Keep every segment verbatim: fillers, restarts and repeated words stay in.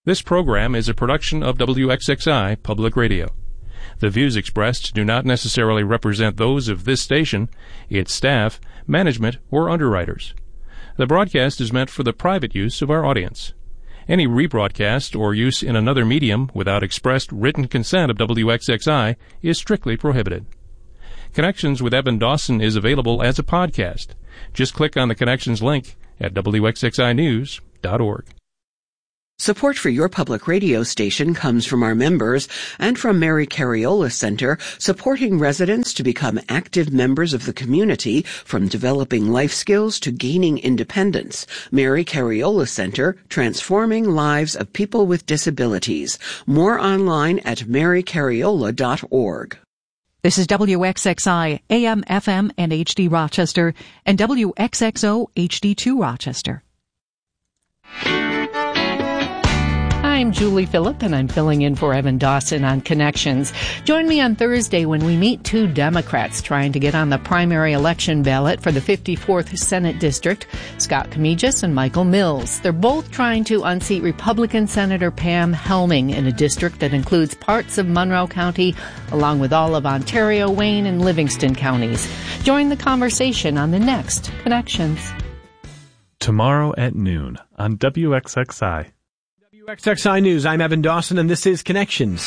This program is a production of W X X I Public Radio. The views expressed do not necessarily represent those of this station, its staff, management, or underwriters. The broadcast is meant for the private use of our audience. Any rebroadcast or use in another medium without expressed written consent of W X X I is strictly prohibited. Connections with Evan Dawson is available as a podcast. Just click on the Connections link at W X X I news dot org. Support for your public radio station comes from our members and from Mary Cariola Center, supporting residents to become active members of the community, from developing life skills to gaining independence. Mary Cariola Center, transforming lives of people with disabilities. More online at mary cariola dot org. This is W X X I, A M, F M, and H D Rochester, and W X X O H D two Rochester. I'm Julie Phillip, and I'm filling in for Evan Dawson on Connections. Join me on Thursday when we meet two Democrats trying to get on the primary election ballot for the fifty-fourth Senate District, Scott Comegis and Michael Mills. They're both trying to unseat Republican Senator Pam Helming in a district that includes parts of Monroe County, along with all of Ontario, Wayne, and Livingston counties. Join the conversation on the next Connections. Tomorrow at noon on W X X I. W X X I News, I'm Evan Dawson, and this is Connections.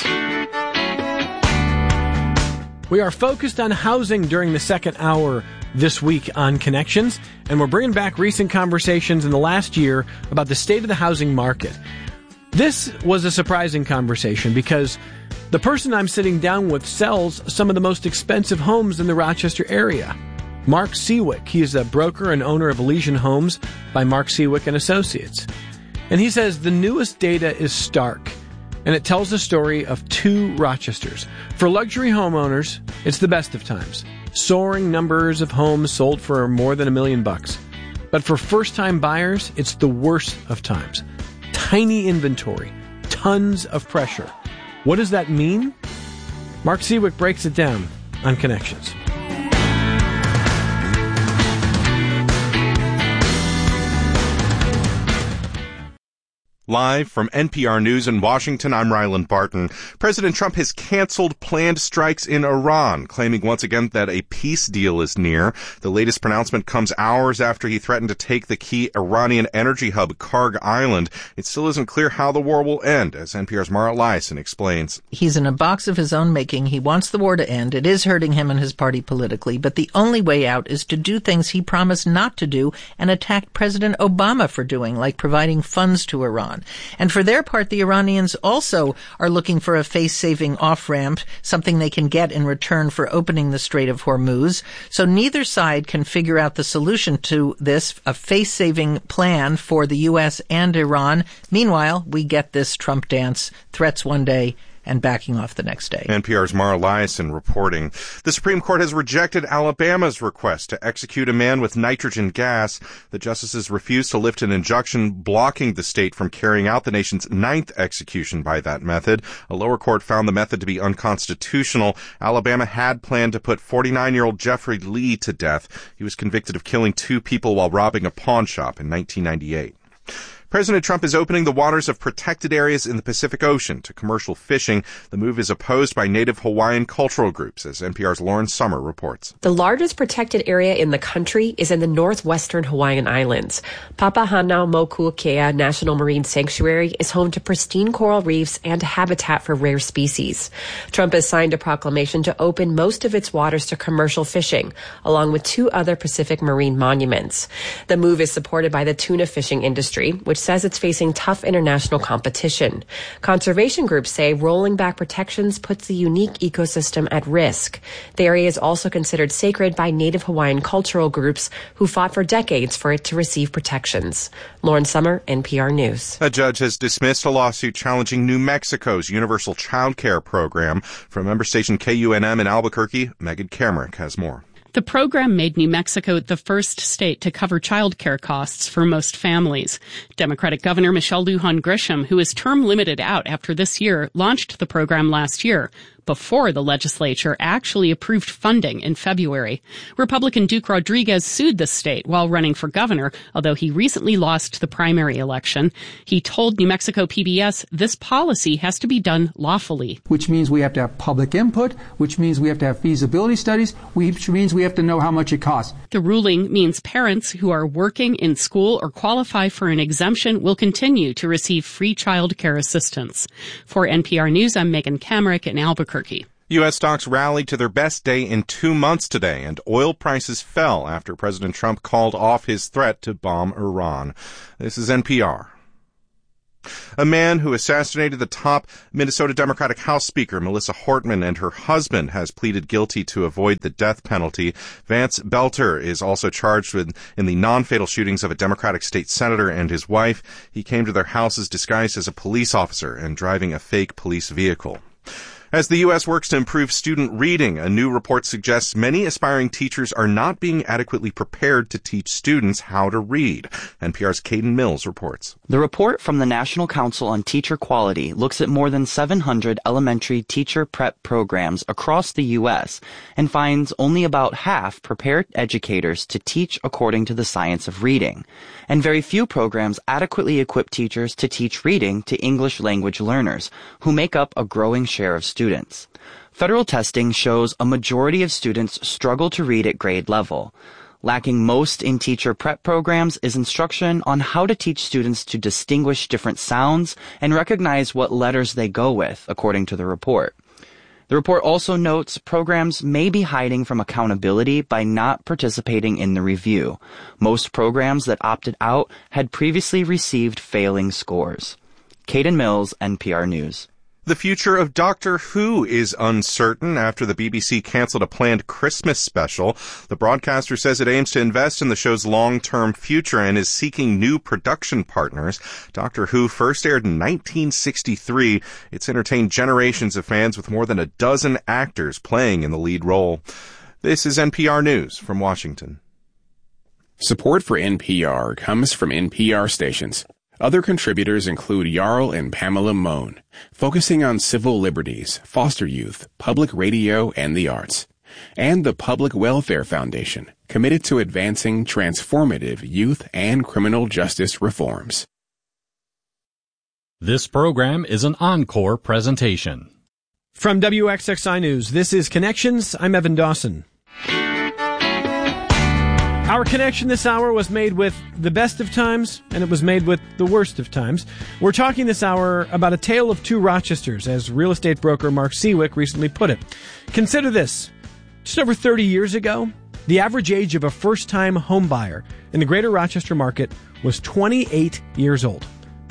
We are focused on housing during the second hour this week on Connections, and we're bringing back recent conversations in the last year about the state of the housing market. This was a surprising conversation because the person I'm sitting down with sells some of the most expensive homes in the Rochester area. Mark Seawick, he is a broker and owner of Elysian Homes by Mark Seawick and Associates. And he says the newest data is stark, and it tells the story of two Rochesters. For luxury homeowners, it's the best of times. Soaring numbers of homes sold for more than a million bucks. But for first-time buyers, it's the worst of times. Tiny inventory, tons of pressure. What does that mean? Mark Seawick breaks it down on Connections. Live from N P R News in Washington, I'm Ryland Barton. President Trump has canceled planned strikes in Iran, claiming once again that a peace deal is near. The latest pronouncement comes hours after he threatened to take the key Iranian energy hub, Karg Island. It still isn't clear how the war will end, as N P R's Mara Liasson explains. He's in a box of his own making. He wants the war to end. It is hurting him and his party politically, but the only way out is to do things he promised not to do and attacked President Obama for doing, like providing funds to Iran. And for their part, the Iranians also are looking for a face-saving off-ramp, something they can get in return for opening the Strait of Hormuz. So neither side can figure out the solution to this, a face-saving plan for the U S and Iran. Meanwhile, we get this Trump dance, threats one day and backing off the next day. N P R's Mara Liasson reporting. The Supreme Court has rejected Alabama's request to execute a man with nitrogen gas. The justices refused to lift an injunction blocking the state from carrying out the nation's ninth execution by that method. A lower court found the method to be unconstitutional. Alabama had planned to put forty-nine-year-old Jeffrey Lee to death. He was convicted of killing two people while robbing a pawn shop in nineteen ninety-eight. President Trump is opening the waters of protected areas in the Pacific Ocean to commercial fishing. The move is opposed by Native Hawaiian cultural groups, as N P R's Lauren Summer reports. The largest protected area in the country is in the northwestern Hawaiian Islands. Papahanaumokuakea National Marine Sanctuary is home to pristine coral reefs and habitat for rare species. Trump has signed a proclamation to open most of its waters to commercial fishing, along with two other Pacific marine monuments. The move is supported by the tuna fishing industry, which says it's facing tough international competition. Conservation groups say rolling back protections puts the unique ecosystem at risk. The area is also considered sacred by Native Hawaiian cultural groups who fought for decades for it to receive protections. Lauren Summer, N P R News. A judge has dismissed a lawsuit challenging New Mexico's universal child care program. From member station K U N M in Albuquerque, Megan Kamerick has more. The program made New Mexico the first state to cover child care costs for most families. Democratic Governor Michelle Lujan Grisham, who is term limited out after this year, launched the program last year. before the legislature actually approved funding in February. Republican Duke Rodriguez sued the state while running for governor, although he recently lost the primary election. He told New Mexico P B S this policy has to be done lawfully. Which means we have to have public input, which means we have to have feasibility studies, which means we have to know how much it costs. The ruling means parents who are working in school or qualify for an exemption will continue to receive free child care assistance. For N P R News, I'm Megan Kamerick in Albuquerque. U S stocks rallied to their best day in two months today, and oil prices fell after President Trump called off his threat to bomb Iran. This is N P R. A man who assassinated the top Minnesota Democratic House Speaker, Melissa Hortman, and her husband has pleaded guilty to avoid the death penalty. Vance Belter is also charged with in the non-fatal shootings of a Democratic state senator and his wife. He came to their houses disguised as a police officer and driving a fake police vehicle. As the U S works to improve student reading, a new report suggests many aspiring teachers are not being adequately prepared to teach students how to read. N P R's Caden Mills reports. The report from the National Council on Teacher Quality looks at more than seven hundred elementary teacher prep programs across the U S and finds only about half prepare educators to teach according to the science of reading. And very few programs adequately equip teachers to teach reading to English language learners, who make up a growing share of students. Students. Federal testing shows a majority of students struggle to read at grade level. Lacking most in teacher prep programs is instruction on how to teach students to distinguish different sounds and recognize what letters they go with, according to the report. The report also notes programs may be hiding from accountability by not participating in the review. Most programs that opted out had previously received failing scores. Caden Mills, N P R News. The future of Doctor Who is uncertain after the B B C canceled a planned Christmas special. The broadcaster says it aims to invest in the show's long-term future and is seeking new production partners. Doctor Who first aired in nineteen sixty-three. It's entertained generations of fans with more than a dozen actors playing in the lead role. This is N P R News from Washington. Support for N P R comes from N P R stations. Other contributors include Jarl and Pamela Mohn, focusing on civil liberties, foster youth, public radio, and the arts. And the Public Welfare Foundation, committed to advancing transformative youth and criminal justice reforms. This program is an encore presentation. From W X X I News, this is Connections. I'm Evan Dawson. Our connection this hour was made with the best of times, and it was made with the worst of times. We're talking this hour about a tale of two Rochesters, as real estate broker Mark Seawick recently put it. Consider this. Just over thirty years ago, the average age of a first-time home buyer in the greater Rochester market was twenty-eight years old.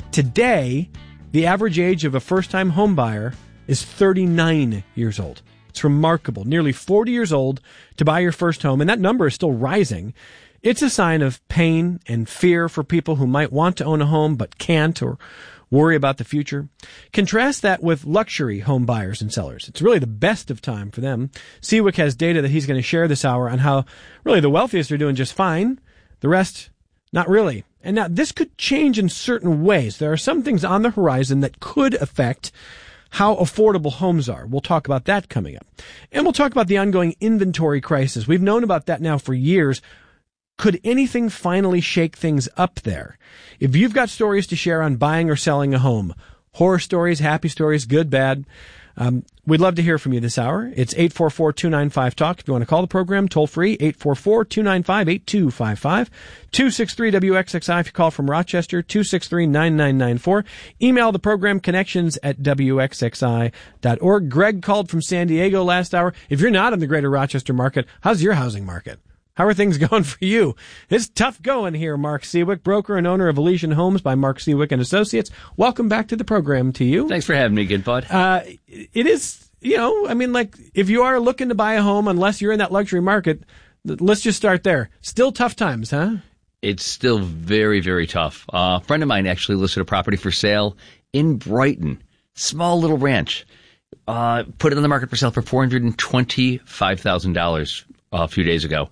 Today, the average age of a first-time home buyer is thirty-nine years old. It's remarkable. Nearly forty years old to buy your first home, and that number is still rising. It's a sign of pain and fear for people who might want to own a home but can't or worry about the future. Contrast that with luxury home buyers and sellers. It's really the best of time for them. Seawick has data that he's going to share this hour on how really the wealthiest are doing just fine, the rest not really. And now this could change in certain ways. There are some things on the horizon that could affect how affordable homes are. We'll talk about that coming up. And we'll talk about the ongoing inventory crisis. We've known about that now for years. Could anything finally shake things up there? If you've got stories to share on buying or selling a home, horror stories, happy stories, good, bad, um, we'd love to hear from you this hour. It's eight four four, two nine five, talk. If you want to call the program, toll free, eight four four, two nine five, eight two five five, two six three W X X I if you call from Rochester, two six three, nine nine nine four. Email the program, connections at W X X I dot org. Greg called from San Diego last hour. If you're not in the greater Rochester market, how's your housing market? How are things going for you? It's tough going here, Mark Seawick, broker and owner of Elysian Homes by Mark Seawick and Associates. Welcome back to the program to you. Thanks for having me, good bud. Uh, it is, you know, I mean, like, if you are looking to buy a home, unless you're in that luxury market, let's just start there. Still tough times, huh? It's still very, very tough. Uh, a friend of mine actually listed a property for sale in Brighton, small little ranch. Uh, put it on the market for sale for four hundred twenty-five thousand dollars a few days ago.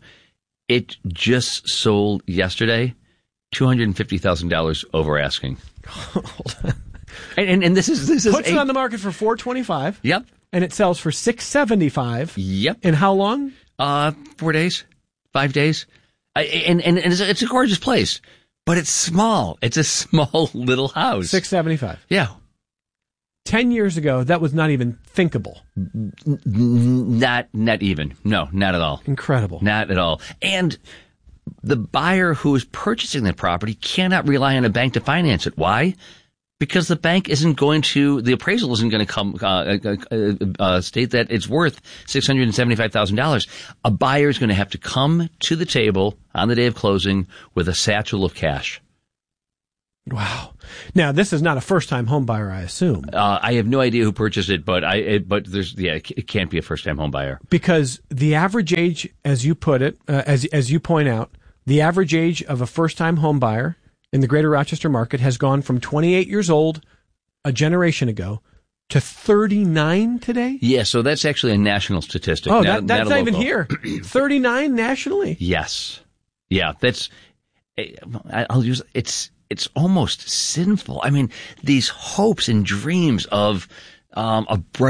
It just sold yesterday, two hundred fifty thousand dollars over asking. Hold on. And, and, and this is this is puts eight, it on the market for four twenty-five. Yep, And it sells for six seventy-five. Yep. In how long? Uh, four days, five days. I, and, and, and it's, a, it's a gorgeous place, but it's small. It's a small little house. six seventy-five. Yeah. Ten years ago, that was not even thinkable. Not, not even. No, not at all. Incredible. Not at all. And the buyer who is purchasing that property cannot rely on a bank to finance it. Why? Because the bank isn't going to, the appraisal isn't going to come, uh, uh, uh, state that it's worth six hundred seventy-five thousand dollars. A buyer is going to have to come to the table on the day of closing with a satchel of cash. Wow. Now, this is not a first-time home buyer, I assume. Uh, I have no idea who purchased it, but I, it, but there's, yeah, it can't be a first-time home buyer. Because the average age, as you put it, uh, as, as you point out, the average age of a first-time home buyer in the greater Rochester market has gone from twenty-eight years old a generation ago to thirty-nine today? Yeah, so that's actually a national statistic. Oh, not, that, that's not, not even local. here. thirty-nine nationally? Yes. Yeah, that's, I'll use, it's, it's almost sinful. I mean, these hopes and dreams of, um, a bright